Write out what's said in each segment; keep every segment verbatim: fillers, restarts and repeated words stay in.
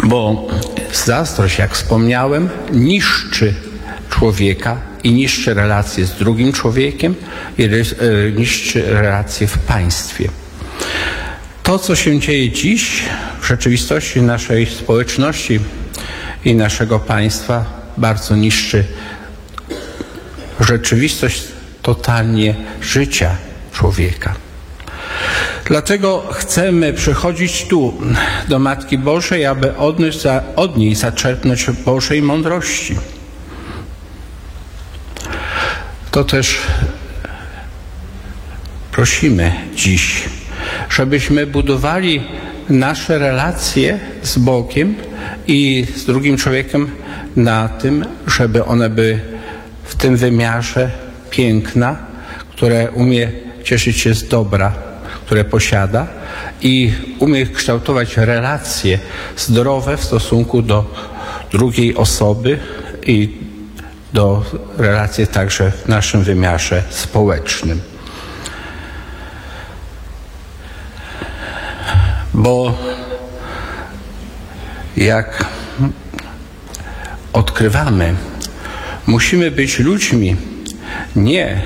Bo zazdrość, jak wspomniałem, niszczy człowieka i niszczy relacje z drugim człowiekiem i niszczy relacje w państwie. To, co się dzieje dziś w rzeczywistości naszej społeczności i naszego państwa, bardzo niszczy rzeczywistość totalnie życia człowieka. Dlatego chcemy przychodzić tu do Matki Bożej, aby odnieść za, od niej zaczerpnąć Bożej mądrości. To też prosimy dziś, żebyśmy budowali nasze relacje z Bogiem i z drugim człowiekiem na tym, żeby one były w tym wymiarze piękna, które umie cieszyć się z dobra, które posiada i umie kształtować relacje zdrowe w stosunku do drugiej osoby i do relacji także w naszym wymiarze społecznym. Bo jak odkrywamy, musimy być ludźmi nie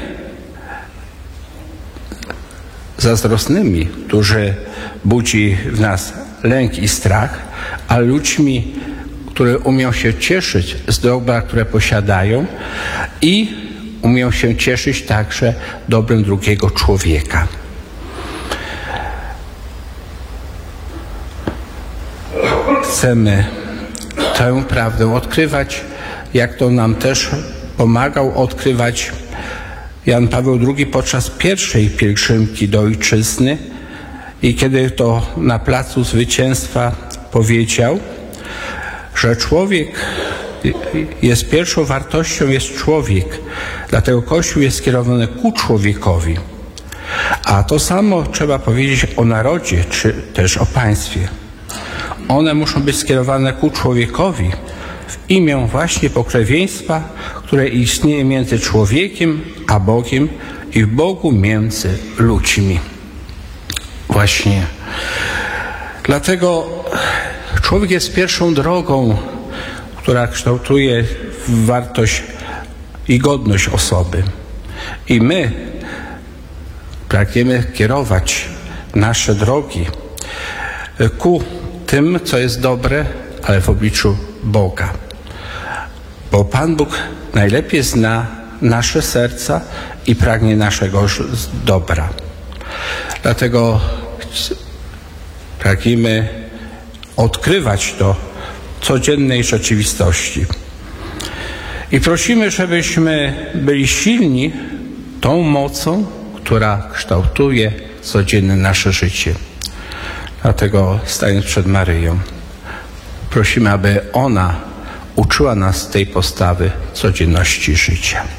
zazdrosnymi, którzy budzi w nas lęk i strach, ale ludźmi, które umią się cieszyć z dobra, które posiadają i umią się cieszyć także dobrem drugiego człowieka. Chcemy tę prawdę odkrywać, jak to nam też pomagał odkrywać Jan Paweł drugi podczas pierwszej pielgrzymki do Ojczyzny i kiedy to na Placu Zwycięstwa powiedział, że człowiek jest pierwszą wartością, jest człowiek, dlatego Kościół jest skierowany ku człowiekowi. A to samo trzeba powiedzieć o narodzie, czy też o państwie. One muszą być skierowane ku człowiekowi w imię właśnie pokrewieństwa, które istnieje między człowiekiem a Bogiem i w Bogu między ludźmi. Właśnie. Dlatego człowiek jest pierwszą drogą, która kształtuje wartość i godność osoby. I my pragniemy kierować nasze drogi ku tym, co jest dobre, ale w obliczu Boga. Bo Pan Bóg najlepiej zna nasze serca i pragnie naszego dobra. Dlatego pragniemy odkrywać to w codziennej rzeczywistości. I prosimy, żebyśmy byli silni tą mocą, która kształtuje codzienne nasze życie. Dlatego stając przed Maryją, prosimy, aby ona uczyła nas tej postawy codzienności życia.